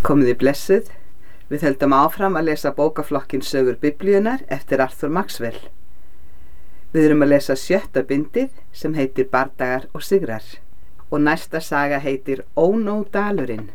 Komiði blessuð, við höldum áfram að lesa bókaflokkinn Sögur Biblíunnar eftir Arthur Maxwell. Við erum að lesa 7. bindið sem heitir Bardagar og sigrar og næsta saga heitir Ónódalurinn.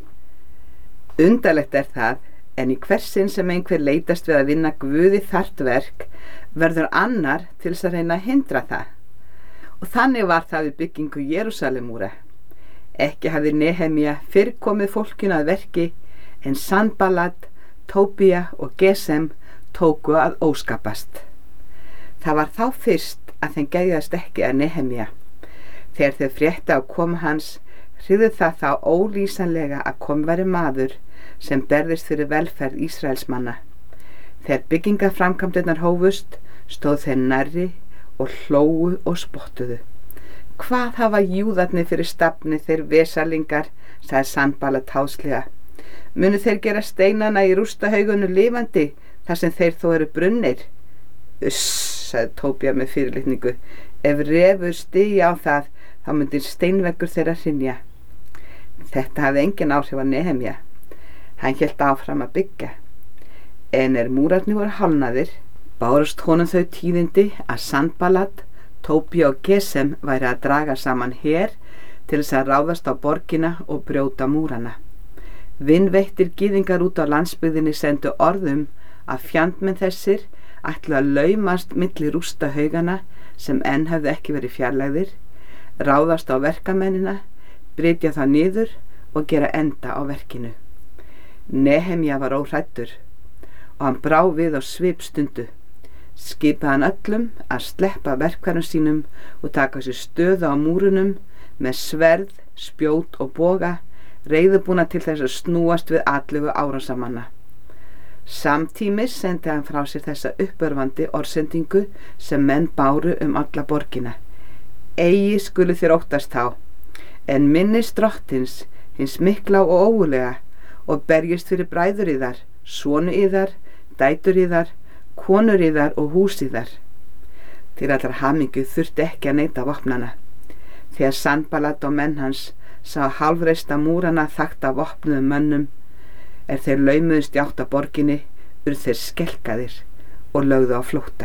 Undarlegt það, en í hversinn sem einhver leitast við að vinna Guði þarft verk, verður annar til þess að reyna að hindra það. Og þannig var það við byggingu Jerúsalemúra. Ekki hafði Nehemía fyrr komið fólkinu að verki, en Sanballat, Tóbía og Gesem tóku að óskapast. Það var þá fyrst að þeim geðjast ekki að Nehemía. Þegar þau fréttu af komu hans, hrifðu það þá ólýsanlega að kominn væri maður sem berðist fyrir velferð Ísraelsmanna. Þegar byggingaframkvæmdirnar hófust, stóð þeir nærri og hlógu og spottuðu. Hvað hafa júðarnir fyrir stafni þeir vesalingar, sagði Sanballat háðslega. Munu þeir gera steinana í rústahaugunum lifandi þar sem þeir þó eru brunnir? Uss, sagði Tóbía með fyrirlitningu. Ef refur stigi á það, þá myndi steinveggur þeirra hrynja. Þetta hafði engin áhrif á Nehemía. Hann hélt áfram að byggja. En múrarnir voru hálfnaðir, bárust honum þau tíðindi að Sanballat, Tóbía og Gesem væri að draga saman her til þess að ráðast á borgina og brjóta múrana. Vinveittir gyðingar út á landsbyggðinni sendu orðum að fjandmenn þessir ætlu að laumast milli rústahaugana sem enn hefðu ekki verið fjarlægðir, ráðast á verkamennina, brytja það niður og gera enda á verkinu. Nehemía var óhræddur og hann brá við á svipstundu. Skipaði hann öllum að sleppa verkfærum sínum og taka sér stöðu á múrunum með sverð, spjót og boga, reiðubúna til þess að snúast við atlögu árásamanna. Samtímis sendi hann frá sér þessa uppörvandi orðsendingu sem menn báru alla borgina. Eigi skulu þér óttast þá, en minnist drottins, hins mikla og ógulega, og berjist fyrir bræður yðar, sonu yðar, dætur yðar, konur yðar og hús yðar. Til allrar hamingju þurfti ekki að neita vopnana. Þegar Sanballat og menn hans sá hálfreista múrana þakta vopnuðum mönnum, þeir laumuðust í átt að borginni, urðu þeir skelkaðir og lögðu á flótta.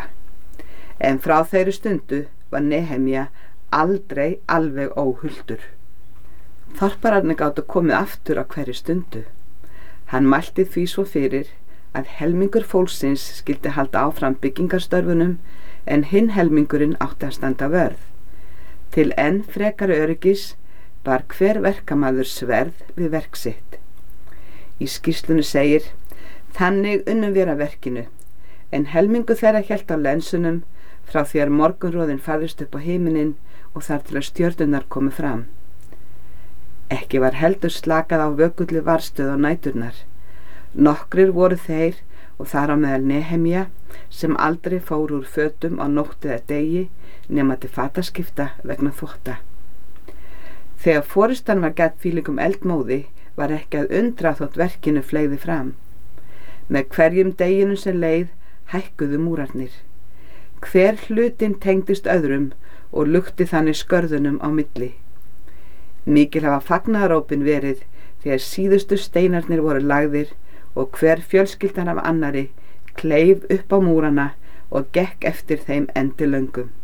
En frá þeirri stundu var Nehemía aldrei alveg óhultur. Þorpararnir gátu komið aftur á hverri stundu. Hann mælti því svo fyrir að helmingur fólksins skyldi halda áfram byggingarstörfunum en hinn helmingurinn átti að standa vörð. Til enn frekari öryggis bar hver verkamaður sverð við verk sitt. Í skýrslunni segir: Þannig unnum við að verkinu, en helmingu þeirra hélt á lensunum frá því að morgunroðinn færðist upp á himininn og þar til að stjörnurnar komu fram. Ekki var heldur slakað á vökulli varstöð á næturnar. Nokkrir voru þeir, og þar á meðal Nehemía, sem aldrei fóru úr fötum á nótt eða degi nema til fataskipta vegna þvotta. Þegar forystan var gætt fílingum eldmóði var ekki að undra þótt verkinu fleygði fram. Með hverjum deginum sem leið hækkuðu múrarnir. Hver hlutinn tengdist öðrum og lukti þannig skörðunum á milli. Mikil hafa fagnaðarópin verið þegar síðustu steinarnir voru lagðir og hver fjölskyldan af annari kleif upp á múrana og gekk eftir þeim endilöngum.